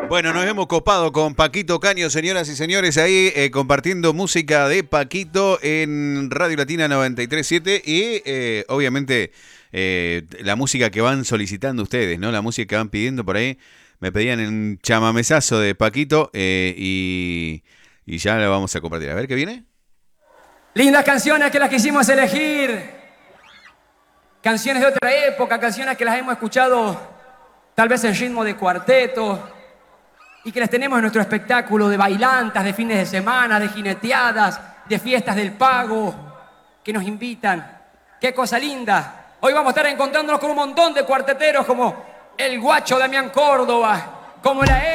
Bueno, nos hemos copado con Paquito Caño, señoras y señores, ahí compartiendo música de Paquito en Radio Latina 93.7 y obviamente la música que van solicitando ustedes, ¿no? La música que van pidiendo por ahí. Me pedían un chamamesazo de Paquito y ya la vamos a compartir. A ver, ¿qué viene? Lindas canciones que las quisimos elegir. Canciones de otra época, canciones que las hemos escuchado tal vez en ritmo de cuarteto y que las tenemos en nuestro espectáculo de bailantas, de fines de semana, de jineteadas, de fiestas del pago, que nos invitan. ¡Qué cosa linda! Hoy vamos a estar encontrándonos con un montón de cuarteteros como el Guacho Damián Córdoba, como la